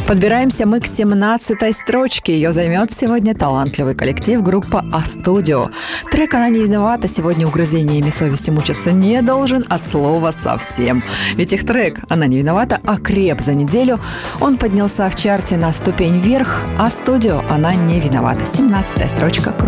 Подбираемся мы к 17-й строчке. Ее займет сегодня талантливый коллектив группа А-Студио. Трек «Она не виновата» сегодня угрызениями совести мучиться не должен от слова совсем. Ведь их трек «Она не виновата» окреп за неделю. Он поднялся в чарте на ступень вверх. А-Студио «Она не виновата». 17-я строчка.